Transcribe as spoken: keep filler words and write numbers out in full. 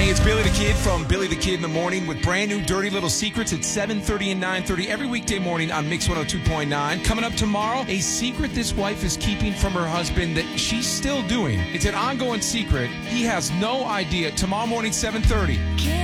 Hey, it's Billy the Kid from Billy the Kid in the Morning with brand new Dirty Little Secrets at seven thirty and nine thirty every weekday morning on Mix one oh two point nine. Coming up tomorrow, a secret this wife is keeping from her husband that she's still doing. It's an ongoing secret. He has no idea. Tomorrow morning, seven thirty.